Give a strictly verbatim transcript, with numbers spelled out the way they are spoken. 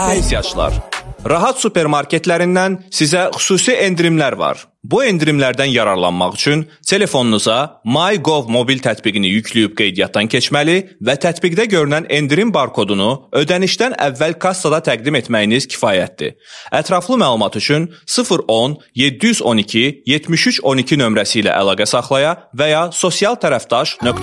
Ehtiyaclar. Rahat supermarketlərindən sizə xüsusi endirimlər var. Bu endirimlərdən yararlanmaq üçün telefonunuza MyGov mobil tətbiqini yükləyib qeydiyyatdan keçməli və tətbiqdə görünən endirim barkodunu ödənişdən əvvəl kassada təqdim etməyiniz kifayətdir. Ətraflı məlumat üçün sıfır on yeddi yüz on iki yetmiş üç on iki nömrəsi ilə əlaqə saxlaya və ya sosial tərəfdaş nöqtə